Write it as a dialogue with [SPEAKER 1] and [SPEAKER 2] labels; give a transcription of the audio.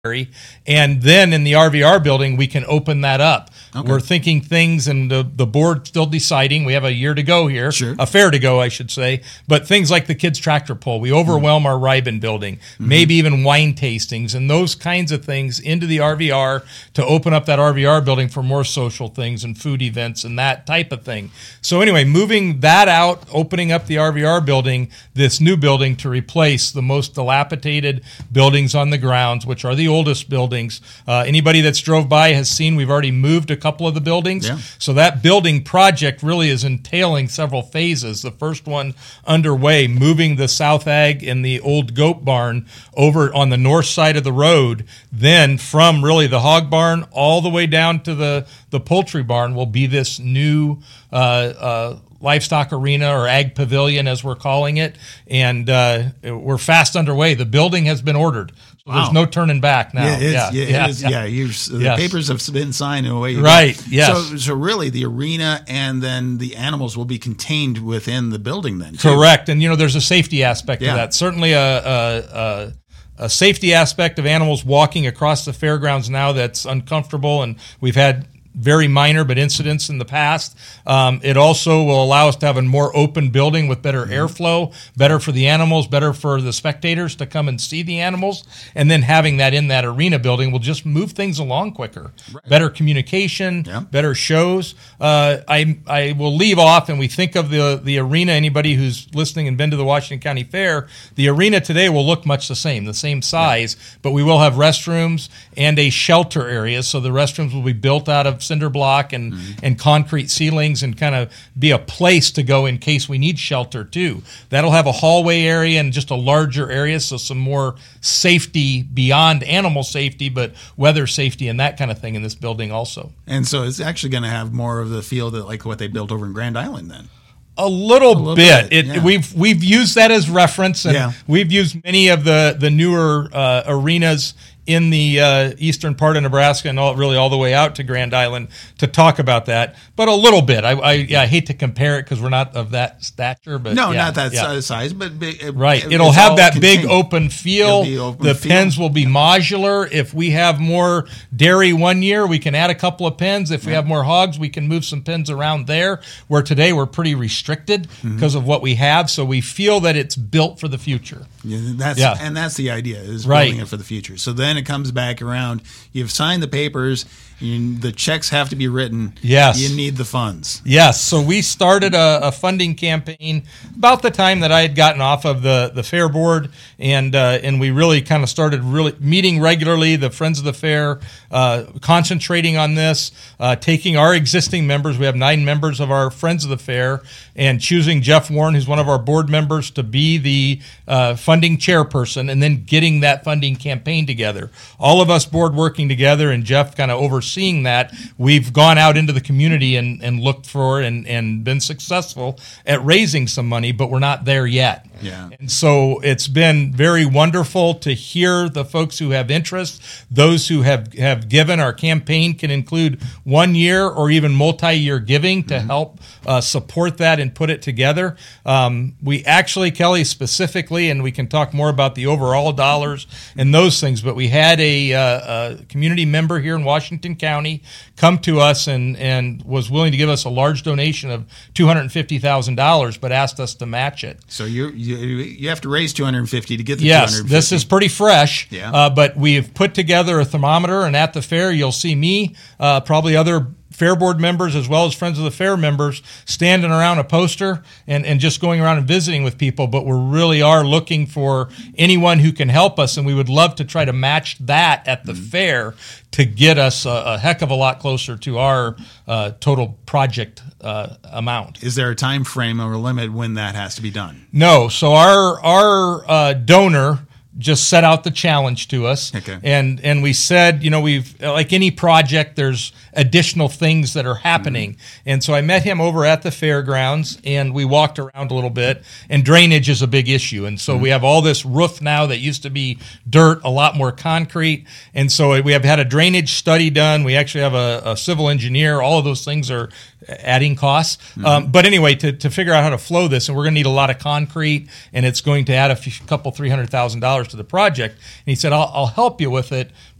[SPEAKER 1] And then in the RVR building, we can open that up.
[SPEAKER 2] Okay.
[SPEAKER 1] We're thinking things, and the board's still deciding. We have a year to go here,
[SPEAKER 2] Sure.
[SPEAKER 1] a fair to go, I should say. But things like the kids' tractor pull, we overwhelm our Riben building, maybe even wine tastings and those kinds of things into the RVR to open up that RVR building for more social things and food events and that type of thing. So anyway, moving that out, opening up the RVR building, this new building to replace the most dilapidated buildings on the grounds, which are the oldest buildings. Anybody that's drove by has seen we've already moved a couple of the buildings.
[SPEAKER 2] Yeah.
[SPEAKER 1] So that building project really is entailing several phases. The first one underway, moving the South Ag and the old goat barn over on the north side of the road. Then from really the hog barn all the way down to the poultry barn will be this new livestock arena or ag pavilion, as we're calling it. And we're fast underway. The building has been ordered. So there's no turning back now.
[SPEAKER 2] The papers have been signed in a way.
[SPEAKER 1] Right. Yes.
[SPEAKER 2] So really, the arena and then the animals will be contained within the building then. Too.
[SPEAKER 1] Correct. And there's a safety aspect to that. Certainly a safety aspect of animals walking across the fairgrounds now that's uncomfortable, and we've had very minor but incidents in the past. It also will allow us to have a more open building with better airflow, better for the animals, better for the spectators to come and see the animals. And then having that in that arena building will just move things along quicker. Right. Better communication, better shows. I will leave off, and we think of the arena, anybody who's listening and been to the Washington County Fair, the arena today will look much the same size, but we will have restrooms and a shelter area. So the restrooms will be built out of cinder block and concrete ceilings and kind of be a place to go in case we need shelter too. That'll have a hallway area and just a larger area, so some more safety beyond animal safety, but weather safety and that kind of thing in this building also.
[SPEAKER 2] And so it's actually going to have more of the feel that like what they built over in Grand Island then.
[SPEAKER 1] A little bit. We've used that as reference, and we've used many of the newer arenas in the eastern part of Nebraska and all the way out to Grand Island to talk about that, but a little bit. I hate to compare it because we're not of that stature, but
[SPEAKER 2] not that size, but big,
[SPEAKER 1] right. It'll have that big open feel. The pens will be modular. If we have more dairy one year, we can add a couple of pens. If we have more hogs, we can move some pens around there. Where today we're pretty restricted because of what we have. So we feel that it's built for the future.
[SPEAKER 2] And that's the idea, is building it for the future. So then it comes back around. You've signed the papers. The checks have to be written.
[SPEAKER 1] Yes.
[SPEAKER 2] You need the funds.
[SPEAKER 1] Yes. So we started a funding campaign about the time that I had gotten off of the fair board, and we really kind of started meeting regularly, the Friends of the Fair, concentrating on this, taking our existing members. We have 9 members of our Friends of the Fair, and choosing Jeff Warren, who's one of our board members, to be the funding chairperson, and then getting that funding campaign together. All of us board working together, and Jeff kind of overseeing that. We've gone out into the community and looked for and been successful at raising some money, but we're not there yet.
[SPEAKER 2] Yeah.
[SPEAKER 1] And so it's been very wonderful to hear the folks who have interest, those who have given. Our campaign can include 1 year or even multi-year giving to help support that and put it together. We actually, Kelly, specifically, and we can talk more about the overall dollars and those things, but we had a community member here in Washington County come to us and was willing to give us a large donation of $250,000, but asked us to match it.
[SPEAKER 2] So you have to raise $250 to get the $250.
[SPEAKER 1] Yes, this is pretty fresh,
[SPEAKER 2] Yeah.
[SPEAKER 1] But we've put together a thermometer, and at the fair you'll see me, probably other Fair Board members as well as Friends of the Fair members standing around a poster and just going around and visiting with people, but we really are looking for anyone who can help us, and we would love to try to match that at the fair to get us a heck of a lot closer to our total project amount.
[SPEAKER 2] Is there a time frame or a limit when that has to be done?
[SPEAKER 1] No. So our donor just set out the challenge to us.
[SPEAKER 2] Okay.
[SPEAKER 1] And we said, we've, like any project, there's additional things that are happening. And so I met him over at the fairgrounds, and we walked around a little bit, and drainage is a big issue. And so we have all this roof now that used to be dirt, a lot more concrete. And so we have had a drainage study done. We actually have a civil engineer. All of those things are adding costs. But anyway, to figure out how to flow this, and we're going to need a lot of concrete, and it's going to add $300,000 to the project. And he said, I'll help you with it,